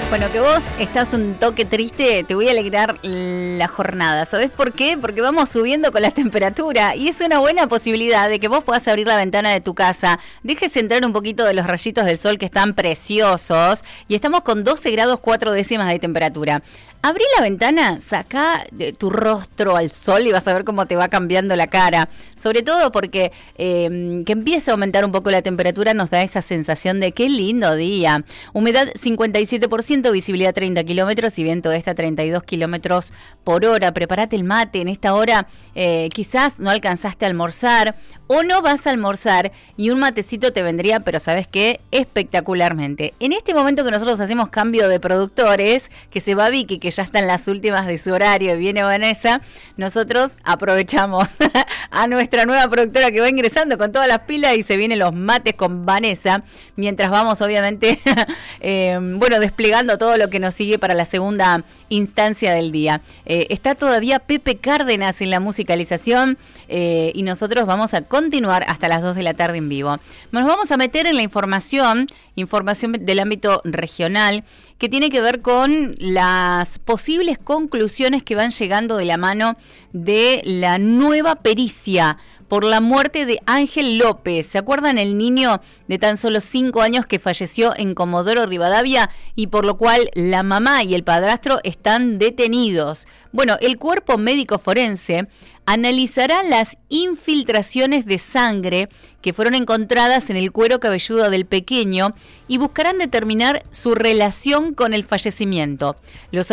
Bueno, que vos estás un toque triste, te voy a alegrar la jornada. ¿Sabés por qué? Porque vamos subiendo con la temperatura y es una buena posibilidad de que vos puedas abrir la ventana de tu casa, dejes entrar un poquito de los rayitos del sol que están preciosos y estamos con 12 grados 4 décimas de temperatura. Abrí la ventana, sacá tu rostro al sol y vas a ver cómo te va cambiando la cara. Sobre todo porque que empiece a aumentar un poco la temperatura nos da esa sensación de qué lindo día. Humedad 57%, visibilidad 30 kilómetros y viento de esta 32 kilómetros por hora. Prepárate el mate. En esta hora quizás no alcanzaste a almorzar o no vas a almorzar y un matecito te vendría, pero ¿sabes qué? Espectacularmente. En este momento que nosotros hacemos cambio de productores, que se va Vicky, que ya está en las últimas de su horario y viene Vanessa, nosotros aprovechamos a nuestra nueva productora que va ingresando con todas las pilas y se vienen los mates con Vanessa, mientras vamos obviamente desplegando todo lo que nos sigue para la segunda instancia del día. Está todavía Pepe Cárdenas en la musicalización y nosotros vamos a continuar hasta las 2 de la tarde en vivo. Nos vamos a meter en la información del ámbito regional que tiene que ver con las posibles conclusiones que van llegando de la mano de la nueva pericia por la muerte de Ángel López. ¿Se acuerdan el niño de tan solo 5 años que falleció en Comodoro Rivadavia y por lo cual la mamá y el padrastro están detenidos? Bueno, el cuerpo médico forense analizará las infiltraciones de sangre que fueron encontradas en el cuero cabelludo del pequeño y buscarán determinar su relación con el fallecimiento. Los